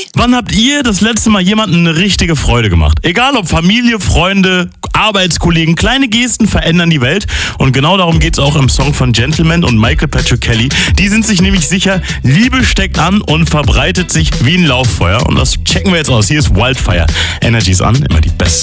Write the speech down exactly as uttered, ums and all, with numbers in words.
Wann habt ihr das letzte Mal jemandem eine richtige Freude gemacht? Egal ob Familie, Freunde, Arbeitskollegen, kleine Gesten verändern die Welt. Und genau darum geht es auch im Song von Gentleman und Michael Patrick Kelly. Die sind sich nämlich sicher, Liebe steckt an und verbreitet sich wie ein Lauffeuer. Und das checken wir jetzt aus. Hier ist Wildfire. Energy ist an, immer die besten.